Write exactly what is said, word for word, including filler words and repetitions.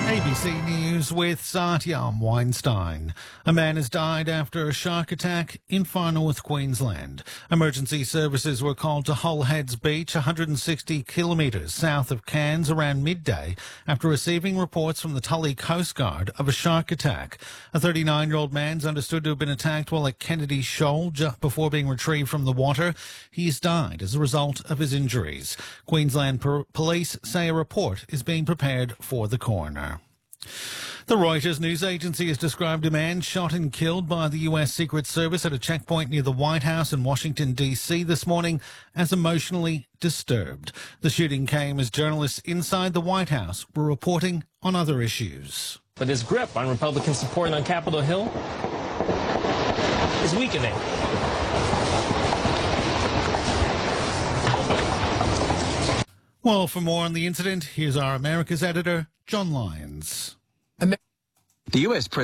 A B C News with Satyam Weinstein. A man has died after a shark attack in Far North Queensland. Emergency services were called to Hull Heads Beach, one hundred sixty kilometres south of Cairns, around midday after receiving reports from the Tully Coast Guard of a shark attack. A thirty-nine-year-old man is understood to have been attacked while at Kennedy Shoal just before being retrieved from the water. He has died as a result of his injuries. Queensland per- police say a report is being prepared for the coroner. The Reuters news agency has described a man shot and killed by the U S Secret Service at a checkpoint near the White House in Washington, D C this morning as emotionally disturbed. The shooting came as journalists inside the White House were reporting on other issues. But his grip on Republican support on Capitol Hill is weakening. Well, for more on the incident, here's our America's editor, John Lyons. The U S